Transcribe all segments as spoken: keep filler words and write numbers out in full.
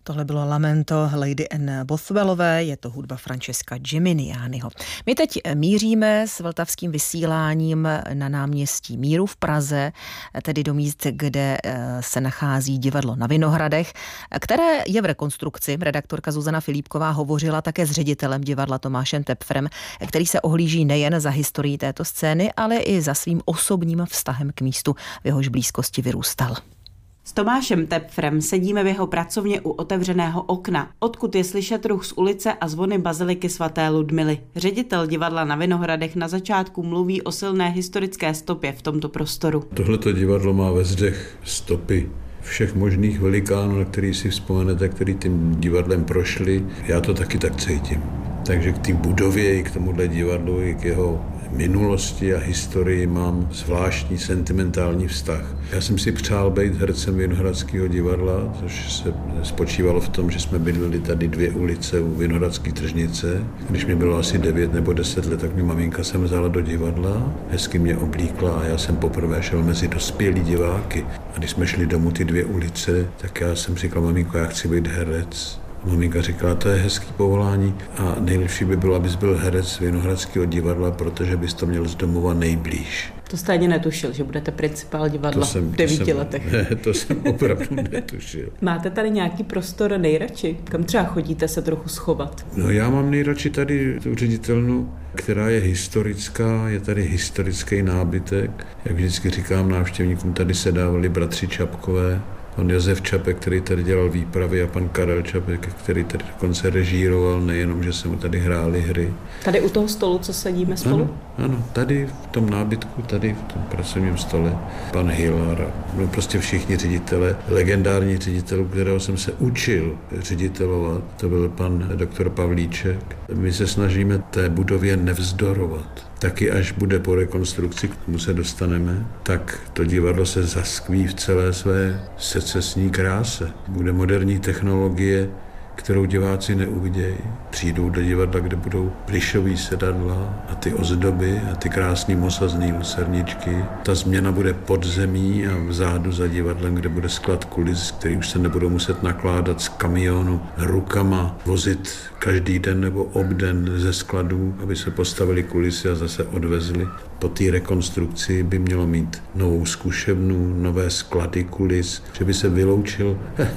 Tohle bylo Lamento Lady Anne Bothwellové, je to hudba Francesca Geminianiho. My teď míříme s vltavským vysíláním na náměstí Míru v Praze, tedy do míst, kde se nachází divadlo na Vinohradech, které je v rekonstrukci. Redaktorka Zuzana Filipková hovořila také s ředitelem divadla Tomášem Tepfrem, který se ohlíží nejen za historií této scény, ale i za svým osobním vztahem k místu, v jehož blízkosti vyrůstal. S Tomášem Tepfrem sedíme v jeho pracovně u otevřeného okna, odkud je slyšet ruch z ulice a zvony baziliky svaté Ludmily. Ředitel divadla na Vinohradech na začátku mluví o silné historické stopě v tomto prostoru. Tohleto divadlo má ve zdech stopy všech možných velikánů, na který si vzpomenete, který tím divadlem prošli. Já to taky tak cítím. Takže k té budově i k tomuhle divadlu, i k jeho minulosti a historii mám zvláštní sentimentální vztah. Já jsem si přál být hercem Vinohradského divadla, což se spočívalo v tom, že jsme bydleli tady dvě ulice u Vinohradské tržnice. Když mi bylo asi devět nebo deset let, tak mi maminka sem vzala do divadla, hezky mě oblíkla a já jsem poprvé šel mezi dospělí diváky. A když jsme šli domů ty dvě ulice, tak já jsem říkal, maminko, já chci být herec. Maminka říkala, to je hezký povolání a nejlepší by bylo, abys byl herec Vinohradského divadla, protože bys to měl z domova nejblíž. To jste ani netušil, že budete principál divadla jsem, v devíti letech. Ne, to jsem opravdu netušil. Máte tady nějaký prostor nejradši? Kam třeba chodíte se trochu schovat? No já mám nejradši tady tu ředitelnu, která je historická, je tady historický nábytek. Jak vždycky říkám návštěvníkům, tady se dávali bratři Čapkové, pan Josef Čapek, který tady dělal výpravy, a pan Karel Čapek, který tady dokonce režíroval, nejenom, že se mu tady hrály hry. Tady u toho stolu, co sedíme spolu? Ano, ano, tady v tom nábytku, tady v tom pracovním stole, pan Hilar, no prostě všichni ředitele, legendární ředitel, kterého jsem se učil ředitelovat, to byl pan doktor Pavlíček. My se snažíme té budově nevzdorovat. Taky až bude po rekonstrukci, k tomu se dostaneme, tak to divadlo se zaskví v celé své secesní kráse. Bude moderní technologie, kterou diváci neuvidějí. Přijdou do divadla, kde budou plišový sedadla a ty ozdoby a ty krásný mosazný lucerničky. Ta změna bude pod zemí a vzadu za divadlem, kde bude sklad kulis, který už se nebudou muset nakládat z kamionu rukama, vozit každý den nebo obden ze skladů, aby se postavili kulisy a zase odvezli. Po té rekonstrukci by mělo mít novou zkušebnu, nové sklady kulis, že by se vyloučil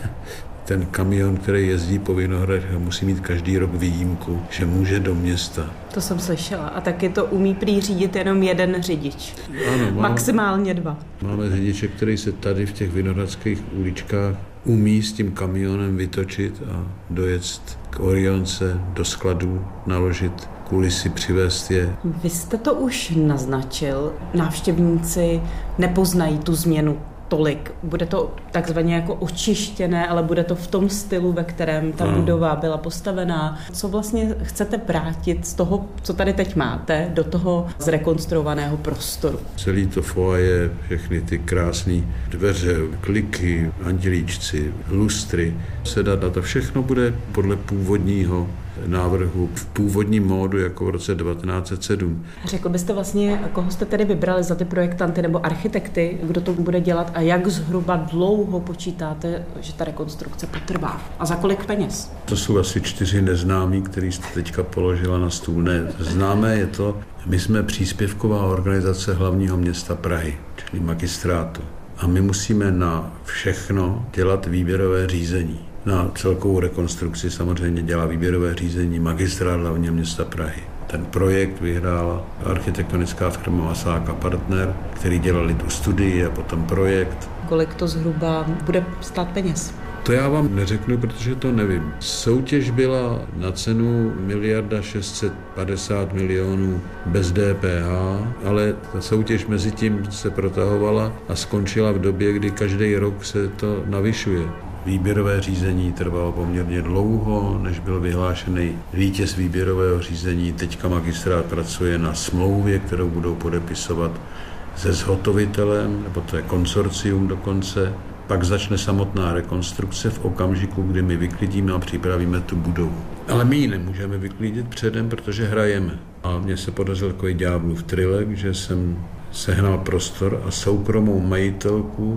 ten kamion, který jezdí po Vinohradech a musí mít každý rok výjimku, že může do města. To jsem slyšela. A taky to umí prý řídit jenom jeden řidič. Ano, má, maximálně dva. Máme řidiče, který se tady v těch vinohradských uličkách umí s tím kamionem vytočit a dojet k Orionce, do skladu, naložit kulisy, přivést je. Vy jste to už naznačil. Návštěvníci nepoznají tu změnu tolik. Bude to takzvaně jako očištěné, ale bude to v tom stylu, ve kterém ta no. budova byla postavená. Co vlastně chcete vrátit z toho, co tady teď máte, do toho zrekonstruovaného prostoru? Celý to foaje, všechny ty krásné dveře, kliky, andělíčci, lustry, sedadla, to všechno bude podle původního návrhu v původním módu jako v roce devatenáct set sedm. Řekl byste vlastně, koho jste tedy vybrali za ty projektanty nebo architekty, kdo to bude dělat a jak zhruba dlouho počítáte, že ta rekonstrukce potrvá a za kolik peněz? To jsou asi čtyři neznámí, který jste teďka položila na stůl. Ne, známé je to, my jsme příspěvková organizace hlavního města Prahy, čili magistrátu. A my musíme na všechno dělat výběrové řízení. Na celkovou rekonstrukci samozřejmě dělá výběrové řízení magistrát hlavního města Prahy. Ten projekt vyhrála architektonická firma Masák a Partner, který dělali tu studii a potom projekt. Kolik to zhruba bude stát peněz? To já vám neřeknu, protože to nevím. Soutěž byla na cenu miliarda šest set padesát milionů bez D P H, ale ta soutěž mezi tím se protahovala a skončila v době, kdy každý rok se to navyšuje. Výběrové řízení trvalo poměrně dlouho, než byl vyhlášený vítěz výběrového řízení. Teďka magistrát pracuje na smlouvě, kterou budou podepisovat se zhotovitelem, nebo to je konsorcium dokonce. Pak začne samotná rekonstrukce v okamžiku, kdy my vyklidíme a připravíme tu budovu. Ale my ji nemůžeme vyklidit předem, protože hrajeme. A mně se podařil takový ďáblův trilek, že jsem sehnal prostor a soukromou majitelku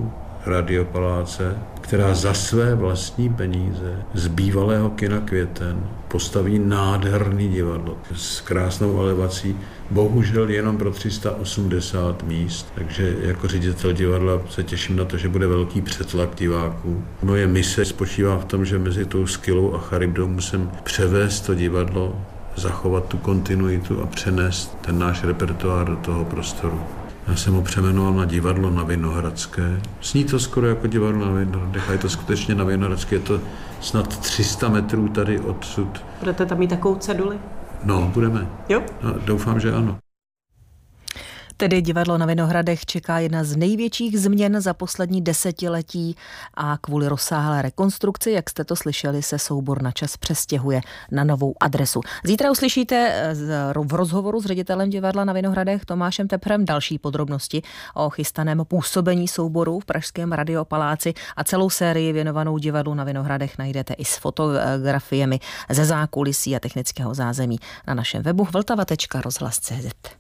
Radiopaláce, která za své vlastní peníze z bývalého kina Květen postaví nádherný divadlo s krásnou elevací, bohužel jenom pro tři sta osmdesát míst, takže jako ředitel divadla se těším na to, že bude velký přetlak diváků. Moje mise spočívá v tom, že mezi tou Skylou a Charybdou musím převést to divadlo, zachovat tu kontinuitu a přenést ten náš repertoár do toho prostoru. Já jsem ho přeměnoval na divadlo na Vinohradské. Sní to skoro jako divadlo na Vinohradech a je to skutečně na Vinohradské. Je to snad tři sta metrů tady odsud. Budete tam mít takovou ceduli? No, budeme. Jo? No, doufám, že ano. Tedy divadlo na Vinohradech čeká jedna z největších změn za poslední desetiletí a kvůli rozsáhlé rekonstrukci, jak jste to slyšeli, se soubor na čas přestěhuje na novou adresu. Zítra uslyšíte v rozhovoru s ředitelem divadla na Vinohradech Tomášem Teprem další podrobnosti o chystaném působení souboru v pražském Radiopaláci a celou sérii věnovanou divadlu na Vinohradech najdete i s fotografiemi ze zákulisí a technického zázemí na našem webu vltava tečka rozhlas tečka cé zet.